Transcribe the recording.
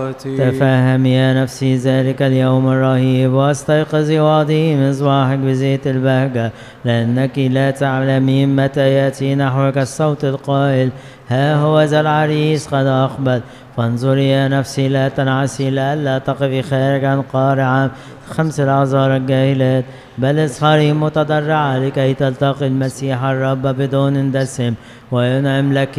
تفهم يا نفسي ذلك اليوم الرهيب واستيقظي واضي مصباحك بزيت البهجة، لأنك لا تعلمين متى يأتي نحوك الصوت القائل ها هو ذا العريس قد أقبل. فانظري يا نفسي لا تنعسي لئلا تقفي خارجا قارعا 5 الأعذار الجاهلات، بل اسخري متضرعة لكي تلتقي المسيح الرب بدون دسم وينعم لك